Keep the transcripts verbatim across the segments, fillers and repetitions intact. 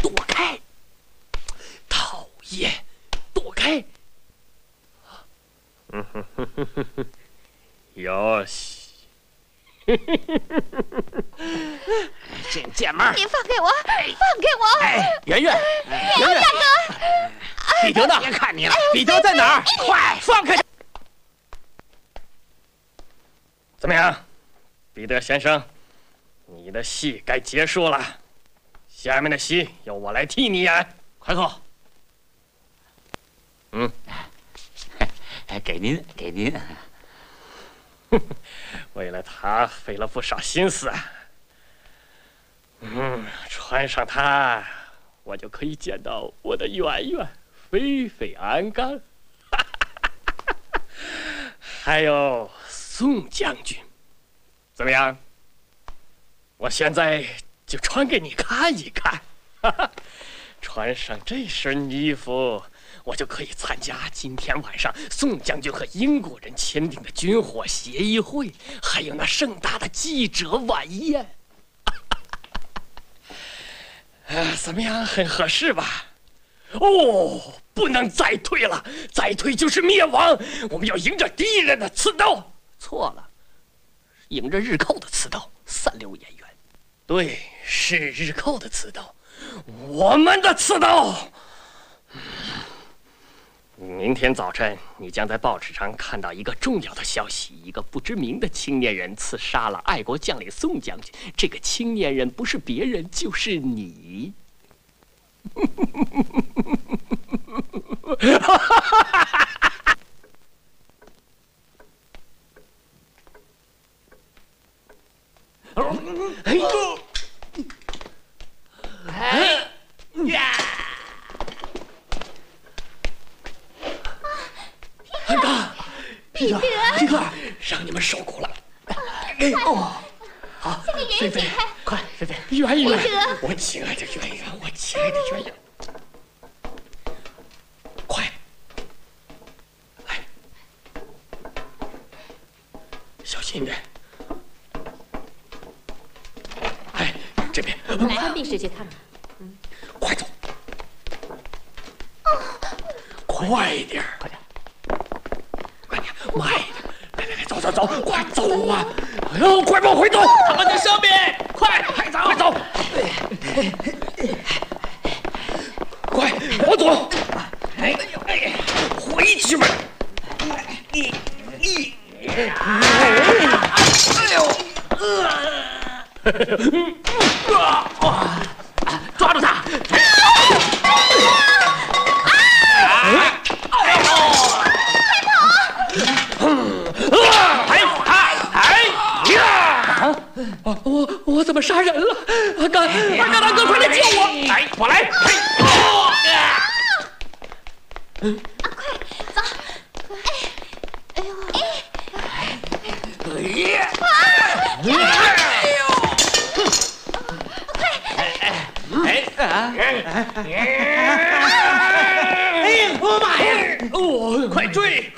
躲开！讨厌，躲开！嗯哼哼哼哼哼，哟西！ 贱贱妹儿， 你放给我，放给我！ 哎，圆圆， 圆圆，大哥， 彼得呢？别看你了，彼得在哪儿？快放开！ 怎么样，彼得先生，你的戏该结束了，下面的戏由我来替你演。 快坐。 嗯， 给您，给您。 为了他费了不少心思啊。嗯，穿上它，我就可以见到我的圆圆菲菲安刚，还有宋将军。怎么样？我现在就穿给你看一看。穿上这身衣服，我就可以参加今天晚上宋将军和英国人签订的军火协议会，还有那盛大的记者晚宴。啊，怎么样，很合适吧？哦，不能再退了，再退就是灭亡。我们要迎着敌人的刺刀。错了，迎着日寇的刺刀。三流演员，对，是日寇的刺刀，我们的刺刀。明天早晨，你将在报纸上看到一个重要的消息：一个不知名的青年人刺杀了爱国将领宋将军。这个青年人不是别人，就是你。哎呦！哎呀！安刚，皮特，皮特，让你们受苦了。哎哦，好，菲菲，快，菲菲，圆圆，我亲爱的圆圆，我亲爱的圆圆，快，来，小心点。哎，这边， 我们来看病室去看看。 嗯，快走，快一点，快点。慢一点，来来来，走走走，快走啊！哎呦，快往回走！ 他们在上面，快， 快走，快走！快，往左！哎呦哎，回去吧！你你，哎呦，呃，抓住他！啊！我我怎么杀人了？阿甘，阿甘大哥，快来救我！来，我来！ 嗯，啊，快走！哎，哎呦，哎， 哎呀！ 哎呦！快！ 哎啊！哎，我妈呀！哦，快追！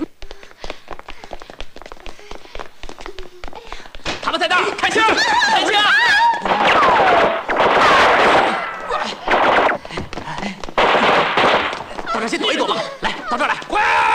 他们在那儿，开枪！开枪！到这儿先躲一躲吧。来，到这儿来，快！